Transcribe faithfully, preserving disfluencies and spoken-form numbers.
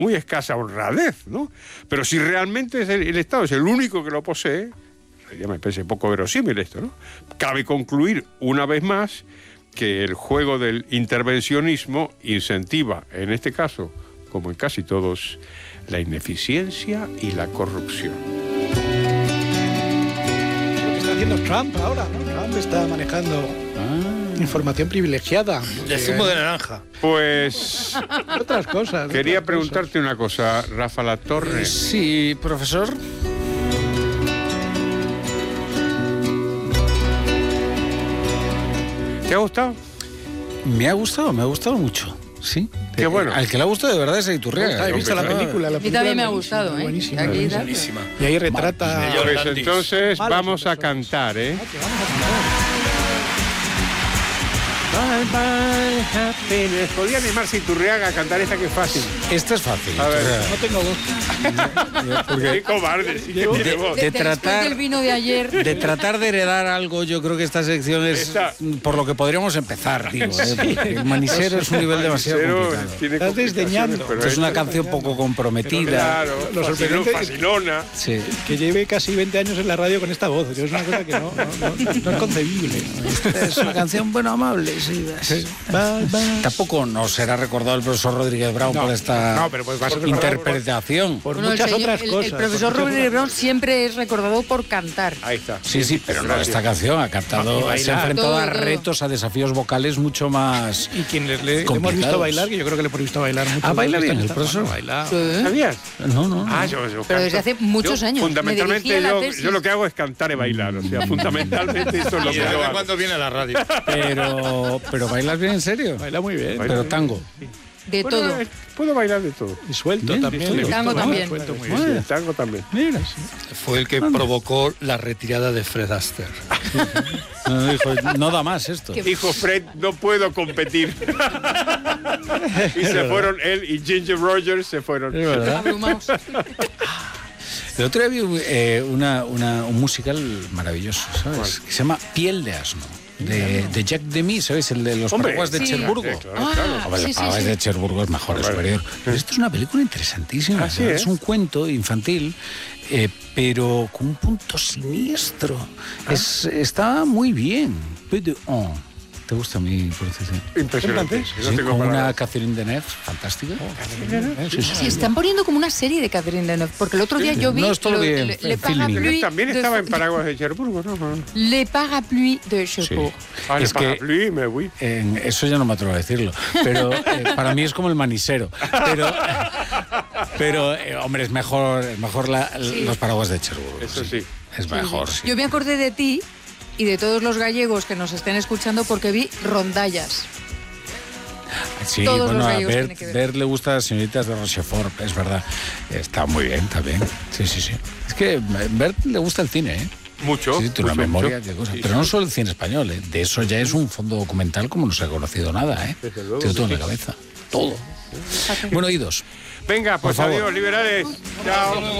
muy escasa honradez, ¿no? Pero si realmente es el, el Estado es el único que lo posee, ya me parece poco verosímil esto, ¿no? Cabe concluir una vez más que el juego del intervencionismo incentiva, en este caso, como en casi todos, la ineficiencia y la corrupción. Lo que está haciendo Trump ahora, ¿no? Trump está manejando ah. información privilegiada. De zumo de naranja. Pues... otras cosas. Quería otras preguntarte cosas. una cosa, Rafa Latorre. Sí, profesor. ¿Te ha gustado? Me ha gustado, me ha gustado mucho, sí. Qué bueno. Al que le ha gustado de verdad es a Iturriaga. ¿Has visto la película? La A mí película también me ha buenísima, gustado, ¿eh? Buenísima, Aquí, buenísima. Buenísima. Y ahí retrata... Yo- Pues Landis. entonces Malas vamos a personas. cantar, ¿eh? Ah, que vamos a cantar. Bye, bye, happiness. Podría animarse Iturriaga a cantar esta que es fácil. Esta es fácil. A ver. Iturriaga. No tengo voz. Qué cobarde, sí que tiene voz. de De- tratar- Después del vino de ayer... De tratar de heredar algo, yo creo que esta sección es Esta- por lo que podríamos empezar, digo. ¿eh? Porque el manisero es un nivel demasiado Pero complicado. tiene Estás complicaciones, desdeñando. pero Es una esta- canción poco comprometida. Claro, Lo fascino- sorprendente- fascinona. Sí. Que lleve casi veinte años en la radio con esta voz. Es una cosa que no, no, no, no es concebible. Es una canción, bueno, amable, sí. Sí. Bye, bye. Tampoco no será recordado el profesor Rodríguez Brown No, por esta no, pero pues va a ser recordado interpretación. Por Bueno, el muchas señor- otras el- cosas. El profesor por muchas Rodríguez Brown otras siempre es recordado por cantar. Ahí está. Sí, sí, pero no Gracias. esta canción ha No, y cantado, bailar. se ha enfrentado Todo, a todo. retos, a desafíos vocales mucho más. cosas. Y quienes le, le hemos complicados. visto bailar, que yo creo que le hemos visto bailar mucho. Ah, baila Esta- bien el esta- profesor. bueno, baila. Sí. ¿Sabías? No, no. no. Ah, yo, yo Pero desde canto. hace muchos Yo, años. Fundamentalmente, Me dirigí a la yo, tesis. yo lo que hago es cantar y bailar. O sea, fundamentalmente eso es lo Y que de yo vez en hago. cuando viene a la radio. Pero, pero bailas bien en serio. Baila muy bien. Pero tango. De Bueno, todo. eh, puedo bailar de todo. Y suelto Bien, también. sí, le he tango visto también. bailar, suelto muy Sí, bien. el tango también. Mira. Fue el que provocó la retirada de Fred Astaire. No, dijo, no da más esto. Qué- Dijo Fred, no puedo competir. Y se fueron él y Ginger Rogers se fueron. Es verdad. Abrumados. El otro día vi eh, una, una- un musical maravilloso, ¿sabes? Que se llama Piel de asno. De, de Jack Demy, ¿sabes? El de los Hombre, paraguas de sí. Cherburgo. Eh, claro, Ah, claro. Hombre, sí, los sí, paraguas sí. de Cherburgo es mejor, es Hombre. superior. Pero esto es una película interesantísima. Ah, sí, ¿verdad? ¿eh? Es un cuento infantil, eh, pero con un punto siniestro. Es, está muy bien. Peu de on. ¿Te gusta mi pronunciación? Impresionante. ¿En No Sí, tengo con una palabras. Catherine Deneuve fantástica. Sí, sí, Sí, están poniendo como una serie de Catherine Deneuve, porque el otro día yo vi No, esto lo vi en- le, en le filming. Parapluie También de- estaba en Paraguas de Cherburgo, ¿no? Le Parapluie de Cherbourg. Ah, le Es que- parapluie, me voy. En- eso ya no me atrevo a decirlo, pero eh, para mí es como el manisero. Pero, pero eh, hombre, es mejor, es mejor la- los paraguas de Cherburgo. Eso sí. Es mejor, sí. Yo me acordé de ti y de todos los gallegos que nos estén escuchando porque vi Rondallas. Sí, todos bueno, los a gallegos ver, tienen que ver. ver le gusta a las señoritas de Rochefort, es verdad. Está muy bien, también. Sí, sí, sí. Es que eh, Bert le gusta el cine, ¿eh? Mucho. Sí, tiene una mucho, memoria mucho. de cosas. Sí, Pero sí. no solo el cine español, ¿eh? De eso ya es un fondo documental como no se ha conocido nada, ¿eh? Desde luego, Tiene todo en sí. la cabeza. Todo. Bueno, oídos. Venga, pues Por favor. adiós, liberales. Chao.